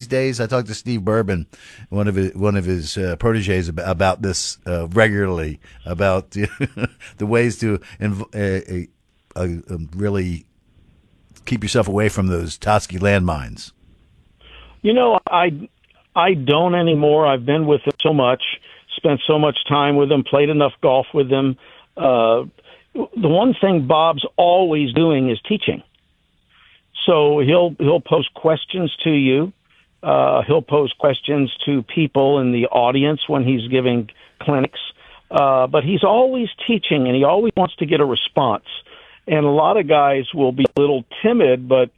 days. I talked to Steve Bourbon, one of his proteges, about this regularly, about the ways to really keep yourself away from those Toski landmines. I don't anymore. I've been with him so much, spent so much time with him, played enough golf with him. The one thing Bob's always doing is teaching. So he'll pose questions to you. He'll pose questions to people in the audience when he's giving clinics. But he's always teaching, and he always wants to get a response. And a lot of guys will be a little timid, but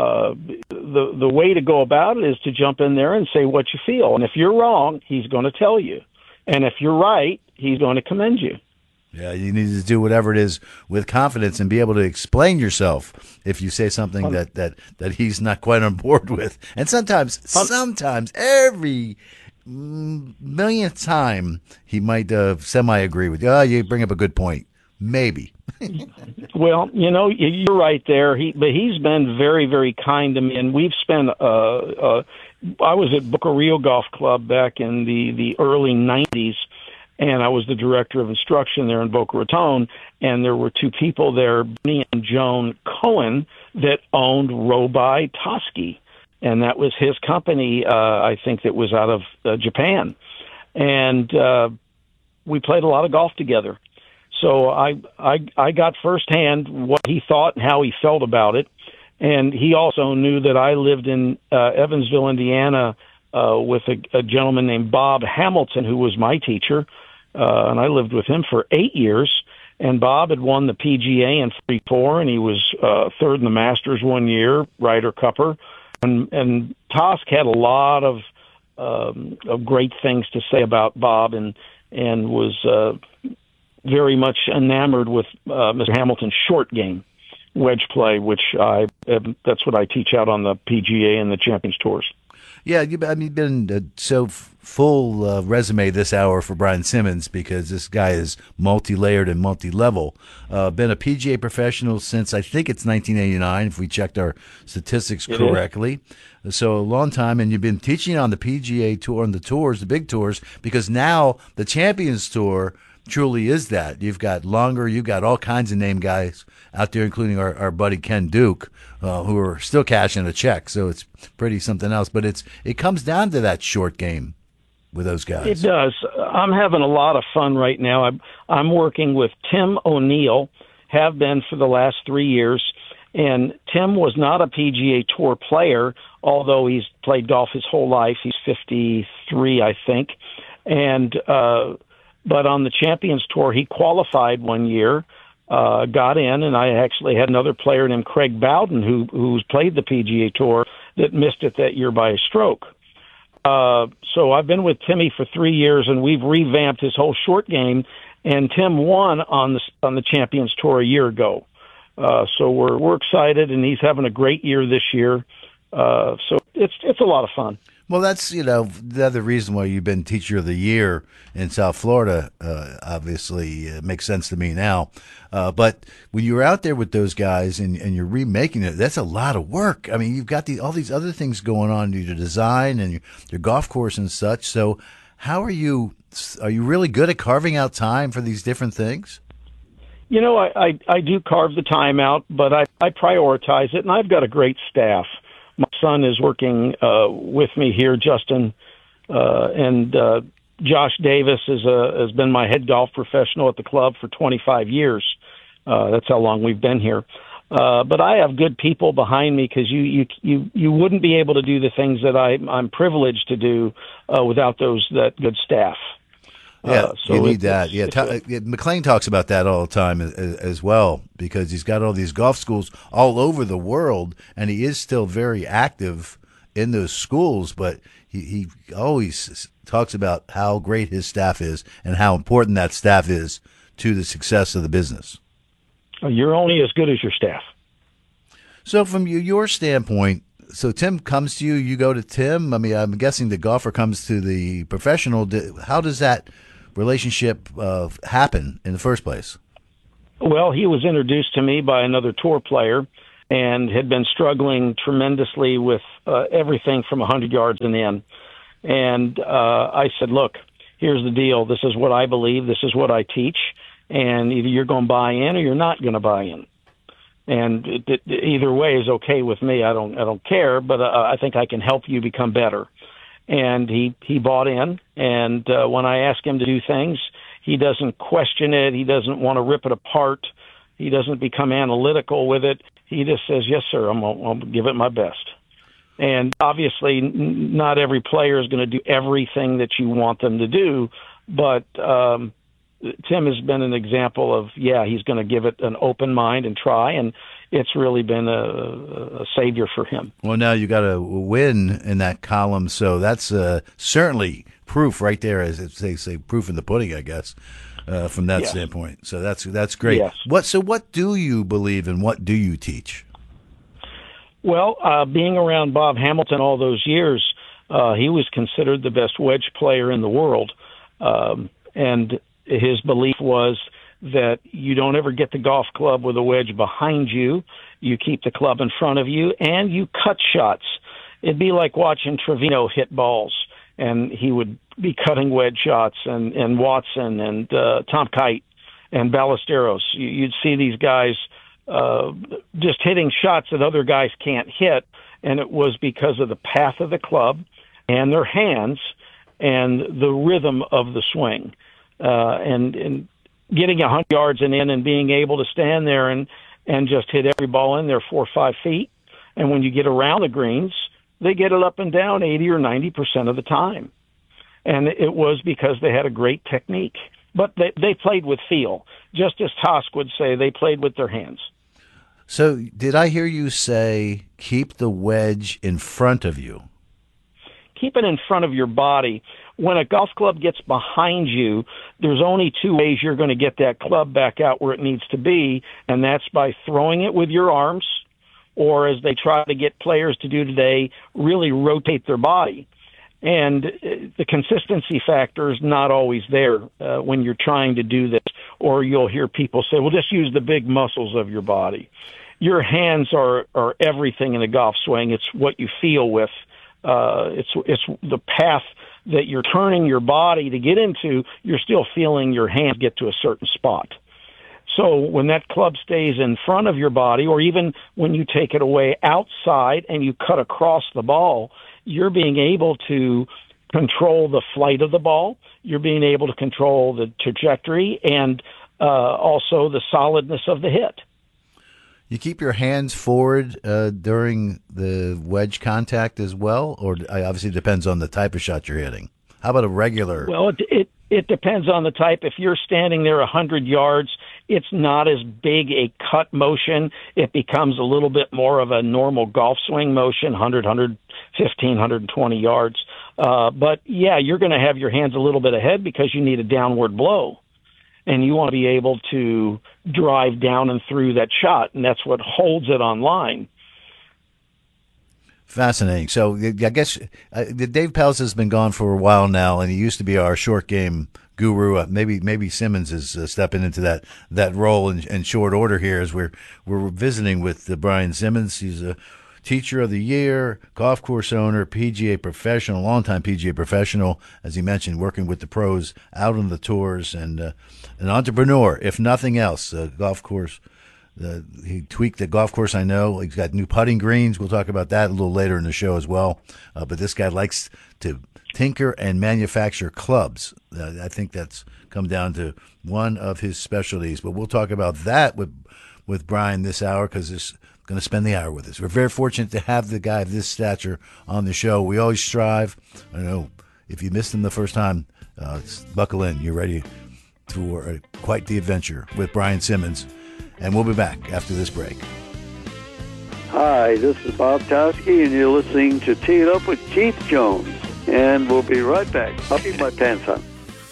the way to go about it is to jump in there and say what you feel. And if you're wrong, he's going to tell you. And if you're right, he's going to commend you. Yeah, you need to do whatever it is with confidence and be able to explain yourself if you say something that he's not quite on board with. And sometimes every millionth time he might semi-agree with you. Oh, you bring up a good point. Maybe. Well, you're right there. But he's been very, very kind to me, and we've spent. I was at Boca Rio Golf Club back in the early '90s, and I was the director of instruction there in Boca Raton. And there were two people there, Benny and Joan Cohen, that owned Robai Toski, and that was his company. I think that was out of Japan, and we played a lot of golf together. So I got firsthand what he thought and how he felt about it. And he also knew that I lived in Evansville, Indiana, with a gentleman named Bob Hamilton, who was my teacher. And I lived with him for 8 years. And Bob had won the PGA in 44, and he was third in the Masters one year, Ryder Cupper. And Tosk had a lot of great things to say about Bob, and was very much enamored with Mr. Hamilton's short game, wedge play, which that's what I teach out on the PGA and the Champions Tours. Yeah, you've been so full resume this hour for Brian Simmons, because this guy is multi-layered and multi-level. Been a PGA professional since I think it's 1989, if we checked our statistics correctly. So a long time, and you've been teaching on the PGA Tour and the tours, the big tours, because now the Champions Tour truly is that. You've got longer, you've got all kinds of name guys out there, including our buddy Ken Duke, who are still cashing a check. So it's pretty something else. But it comes down to that short game with those guys. It does. I'm having a lot of fun right now. I'm working with Tim O'Neill, have been for the last 3 years. And Tim was not a PGA Tour player, although he's played golf his whole life. He's 53, I think. And but on the Champions Tour, he qualified one year, got in, and I actually had another player named Craig Bowden who's played the PGA Tour that missed it that year by a stroke. So I've been with Timmy for 3 years, and we've revamped his whole short game. And Tim won on the Champions Tour a year ago. So we're excited, and he's having a great year this year. So it's a lot of fun. Well, that's, the other reason why you've been Teacher of the Year in South Florida, obviously makes sense to me now. But when you're out there with those guys and you're remaking it, that's a lot of work. I mean, you've got all these other things going on, your design and your golf course and such. So how are you really good at carving out time for these different things? I do carve the time out, but I prioritize it, and I've got a great staff. My son is working with me here, Justin, and Josh Davis has been my head golf professional at the club for 25 years. That's how long we've been here. But I have good people behind me, because you wouldn't be able to do the things that I'm privileged to do without that good staff. Yeah, so you need that. Yeah, McLean talks about that all the time as well, because he's got all these golf schools all over the world, and he is still very active in those schools. But he always talks about how great his staff is and how important that staff is to the success of the business. You're only as good as your staff. So from your standpoint, so Tim comes to you, you go to Tim. I mean, I'm guessing the golfer comes to the professional. How does that relationship happen in the first place? Well, he was introduced to me by another tour player and had been struggling tremendously with everything from 100 yards and in. And I said, look, here's the deal. This is what I believe. This is what I teach. And either you're going to buy in or you're not going to buy in. And either way is okay with me. I don't care, but I think I can help you become better. And he bought in. And when I ask him to do things, he doesn't question it. He doesn't want to rip it apart. He doesn't become analytical with it. He just says, yes, sir, I'll give it my best. And obviously, not every player is going to do everything that you want them to do, but Tim has been an example of, he's going to give it an open mind and try, and it's really been a savior for him. Well, now you got a win in that column, so that's certainly proof right there, as they say, proof in the pudding, I guess, from that standpoint. So that's great. Yes. What do you believe and what do you teach? Well, being around Bob Hamilton all those years, he was considered the best wedge player in the world, and his belief was that you don't ever get the golf club with a wedge behind you. You keep the club in front of you, and you cut shots. It'd be like watching Trevino hit balls, and he would be cutting wedge shots, and Watson and Tom Kite and Ballesteros. You'd see these guys just hitting shots that other guys can't hit, and it was because of the path of the club and their hands and the rhythm of the swing. And getting 100 yards and in and being able to stand there and just hit every ball in there 4 or 5 feet. And when you get around the greens, they get it up and down 80 or 90% of the time. And it was because they had a great technique. But they played with feel. Just as Tosk would say, they played with their hands. So did I hear you say keep the wedge in front of you? Keep it in front of your body. When a golf club gets behind you, there's only two ways you're going to get that club back out where it needs to be, and that's by throwing it with your arms, or as they try to get players to do today, really rotate their body. And the consistency factor is not always there when you're trying to do this, or you'll hear people say, well, just use the big muscles of your body. Your hands are everything in a golf swing. It's what you feel with. It's the path that you're turning your body to get into. You're still feeling your hands get to a certain spot. So when that club stays in front of your body, or even when you take it away outside and you cut across the ball, you're being able to control the flight of the ball. You're being able to control the trajectory and also the solidness of the hit. You keep your hands forward during the wedge contact as well, or obviously it depends on the type of shot you're hitting. How about a regular? Well, it depends on the type. If you're standing there 100 yards, it's not as big a cut motion. It becomes a little bit more of a normal golf swing motion, 100, 115, 120 yards. But, you're going to have your hands a little bit ahead because you need a downward blow. And you want to be able to drive down and through that shot, and that's what holds it on line. Fascinating. So I guess Dave Pelz has been gone for a while now, and he used to be our short game guru. Maybe Simmons is stepping into that role in short order here as we're visiting with Brian Simmons. He's a Teacher of the Year, golf course owner, PGA professional, longtime PGA professional, as he mentioned, working with the pros out on the tours, and an entrepreneur, if nothing else. Golf course, he tweaked the golf course, I know. He's got new putting greens. We'll talk about that a little later in the show as well. But this guy likes to tinker and manufacture clubs. I think that's come down to one of his specialties. But we'll talk about that with Brian this hour, because it's going to spend the hour with us. We're very fortunate to have the guy of this stature on the show. We always strive. I know if you missed him the first time, buckle in. You're ready for quite the adventure with Brian Simmons. And we'll be back after this break. Hi, this is Bob Toski, and you're listening to Tee It Up with Keith Jones. And we'll be right back. I'll keep my pants on.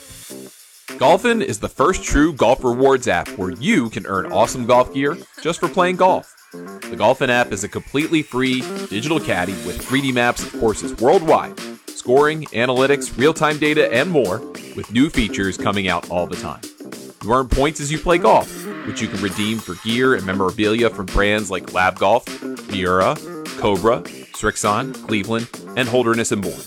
Golfin is the first true golf rewards app where you can earn awesome golf gear just for playing golf. The Golfin app is a completely free digital caddy with 3D maps of courses worldwide, scoring, analytics, real-time data, and more, with new features coming out all the time. You earn points as you play golf, which you can redeem for gear and memorabilia from brands like Lab Golf, Miura, Cobra, Srixon, Cleveland, and Holderness and Bourne.